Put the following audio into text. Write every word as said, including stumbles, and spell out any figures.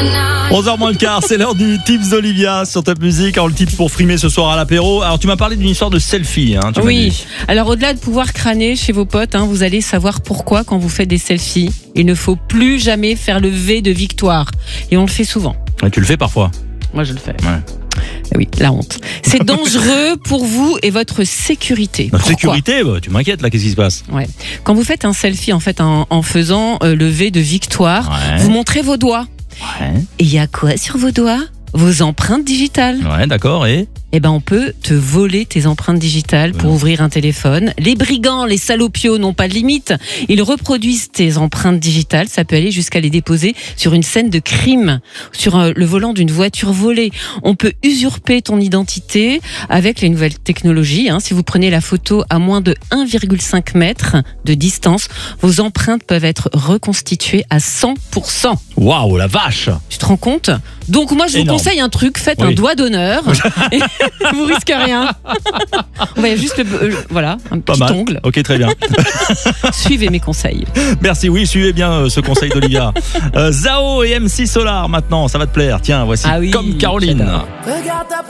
onze heures moins le quart, c'est l'heure du Tips d'Olivia sur Top Music. Alors le tips pour frimer ce soir à l'apéro. Alors tu m'as parlé d'une histoire de selfie, hein, tu Oui, m'as dit. alors au-delà de pouvoir crâner chez vos potes, hein, vous allez savoir pourquoi quand vous faites des selfies, il ne faut plus jamais faire le V de victoire. Et on le fait souvent. Ouais, tu le fais parfois. Moi je le fais. Ouais. Oui, la honte. C'est dangereux pour vous et votre sécurité. Notre Pourquoi ? sécurité, bah, tu m'inquiètes là, qu'est-ce qui se passe ? Ouais. Quand vous faites un selfie, en fait, en, en faisant euh, le V de victoire, Ouais. vous montrez vos doigts. Ouais, Et il y a quoi sur vos doigts ? Vos empreintes digitales. ouais, d'accord, et Eh ben, on peut te voler tes empreintes digitales pour Ouais. ouvrir un téléphone. Les brigands, les salopios n'ont pas de limite. Ils reproduisent tes empreintes digitales. Ça peut aller jusqu'à les déposer sur une scène de crime, sur euh, le volant d'une voiture volée. On peut usurper ton identité avec les nouvelles technologies. Hein. Si vous prenez la photo à moins de un virgule cinq mètres de distance, vos empreintes peuvent être reconstituées à cent pour cent. waouh, la vache ! Tu te rends compte ? Donc moi, je vous Énorme. conseille un truc. Faites Oui. un doigt d'honneur. Et vous risquez rien. On va juste le, euh, voilà, un Pas petit mal. ongle. Ok, très bien. Suivez mes conseils. Merci, oui, suivez bien euh, ce conseil d'Olivia. Euh, Zao et M C Solar maintenant, ça va te plaire. Tiens, voici Ah oui, Comme Caroline. j'adore. Regarde ta